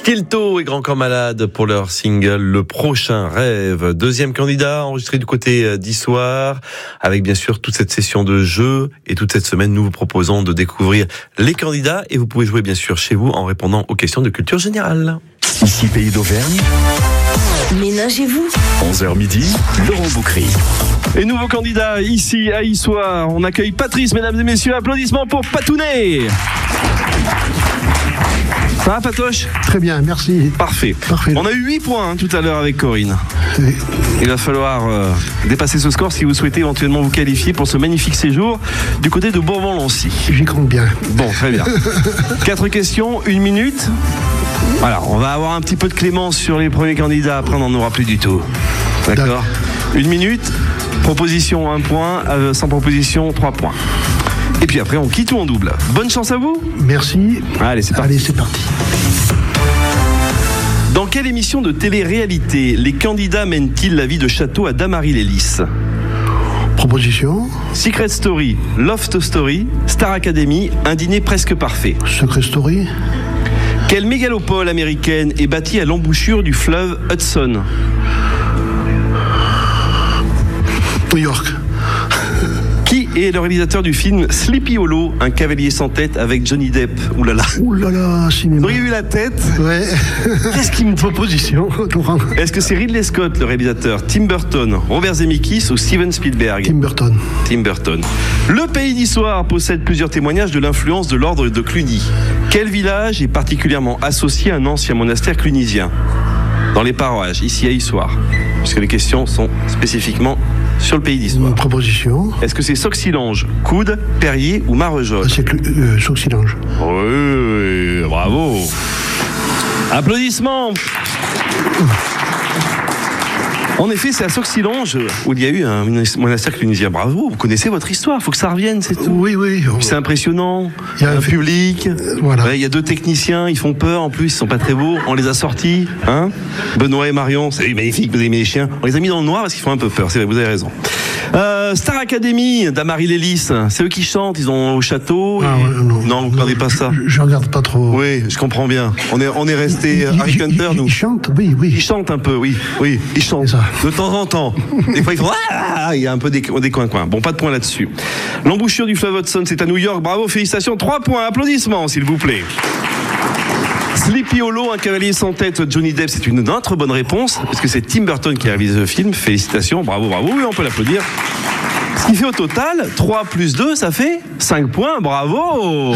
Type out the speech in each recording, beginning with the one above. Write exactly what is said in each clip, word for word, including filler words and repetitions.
Skilto et Grand Corps Malade pour leur single Le Prochain Rêve. Deuxième candidat enregistré du côté d'Issoire, avec bien sûr toute cette session de jeu. Et toute cette semaine, nous vous proposons de découvrir les candidats. Et vous pouvez jouer bien sûr chez vous en répondant aux questions de culture générale. Ici Pays d'Auvergne. Ménagez-vous. onze heures midi, Laurent Boucry. Et nouveau candidat ici à Issoire. On accueille Patrice, mesdames et messieurs. Applaudissements pour Patounet. Ça va, Patoche ? Très bien, merci. Parfait. Parfait. On a eu huit points hein, tout à l'heure avec Corinne. Oui. Il va falloir euh, dépasser ce score si vous souhaitez éventuellement vous qualifier pour ce magnifique séjour du côté de Bourbon-Lancy. J'y compte bien. Bon, très bien. Quatre questions, une minute. Voilà, on va avoir un petit peu de clémence sur les premiers candidats. Après, on n'en aura plus du tout. D'accord ? D'accord. Une minute. Proposition, un point. Euh, sans proposition, trois points. Et puis après, on quitte ou on double. Bonne chance à vous. Merci. Allez, c'est parti. Allez, c'est parti. Dans quelle émission de télé-réalité les candidats mènent-ils la vie de château à Damary-les-Lys ? Proposition. Secret Story, Loft Story, Star Academy, un dîner presque parfait. Secret Story. Quelle mégalopole américaine est bâtie à l'embouchure du fleuve Hudson ? New York. Qui est le réalisateur du film Sleepy Hollow, un cavalier sans tête avec Johnny Depp ? Ouh là là. Ouh là là, cinéma. Vous auriez vu la tête ? Ouais. Qu'est-ce qui me Proposition, Laurent. Est-ce que c'est Ridley Scott, le réalisateur, Tim Burton, Robert Zemeckis ou Steven Spielberg ? Tim Burton. Tim Burton. Le Pays d'Issoire possède plusieurs témoignages de l'influence de l'ordre de Cluny. Quel village est particulièrement associé à un ancien monastère clunisien ? Dans les paroisses, ici à Issoire. Puisque les questions sont spécifiquement sur le Pays d'Issoire. Une proposition. Est-ce que c'est Sauxillange, Coude, Perrier ou Marvejols ? C'est euh, Sauxillange. Oui, bravo. Applaudissements. En effet, c'est à Sauxillange où il y a eu un monastère clunisien. Bravo, vous connaissez votre histoire, il faut que ça revienne, c'est tout. Oui, oui. C'est impressionnant, il y a un un public, voilà. Ouais, il y a deux techniciens, ils font peur en plus, ils sont pas très beaux, on les a sortis, hein. Benoît et Marion, c'est magnifique, vous aimez les chiens. On les a mis dans le noir parce qu'ils font un peu peur, c'est vrai, vous avez raison. Euh, Star Academy, Damary-les-Lys, c'est eux qui chantent, ils ont au château. Ah, et... ouais, non, non, vous ne regardez pas ça. Je, je regarde pas trop. Oui, je comprends bien. On est, on est resté Harry Hunter, nous. Ils chantent, oui, oui. Ils chantent un peu, oui, oui, ils chantent. De temps en temps. Des fois, ils font ah, il y a un peu des, des coins-coins. Bon, pas de point là-dessus. L'embouchure du fleuve Hudson, c'est à New York. Bravo, félicitations. Trois points. Applaudissements, s'il vous plaît. Sleepy Hollow, un cavalier sans tête, Johnny Depp, c'est une autre bonne réponse, parce que c'est Tim Burton qui a réalisé le film. Félicitations, bravo, bravo. Oui, on peut l'applaudir. Ce qui fait au total, trois plus deux, ça fait cinq points. Bravo.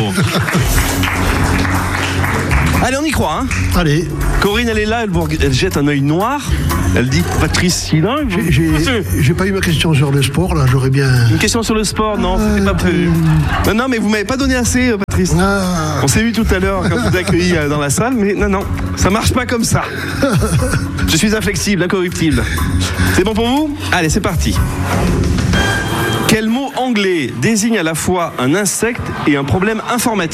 Allez, on y croit, hein. Allez. Corinne, elle est là, elle, vous, elle jette un œil noir. Elle dit Patrice Silin. J'ai, j'ai pas eu ma question sur le sport, là, j'aurais bien. Une question sur le sport, non, c'était pas prévu. Non, non, mais vous m'avez pas donné assez, Patrice. Ah. On s'est vu tout à l'heure quand vous avez accueilli dans la salle, mais non, non, ça marche pas comme ça. Je suis inflexible, incorruptible. C'est bon pour vous ? Allez, c'est parti. Quel mot anglais désigne à la fois un insecte et un problème informatique ?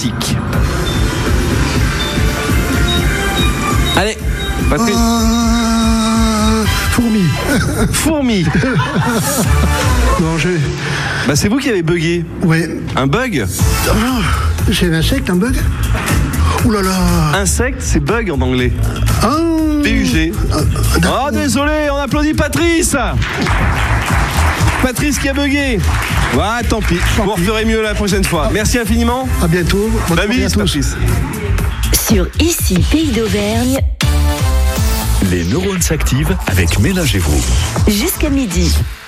Allez, Patrice. Euh, fourmi. Fourmi. Non, je... Bah c'est vous qui avez bugué. Oui. Un bug ? Oh, c'est un insecte, un bug ? Ouh là là. Insecte, c'est bug en anglais. Ah. B U G. Oh, désolé, on applaudit Patrice. Patrice qui a bugué. Ouais, tant pis. Vous referez mieux la prochaine fois. Merci infiniment. À bientôt. Bonne La vie, à tous. Patrice. Sur Ici Pays d'Auvergne. Les neurones s'activent avec Ménagez-vous. Jusqu'à midi.